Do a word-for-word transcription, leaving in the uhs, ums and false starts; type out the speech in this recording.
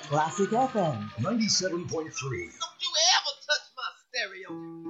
Classic F M ninety-seven point three. Don't you ever touch my stereo.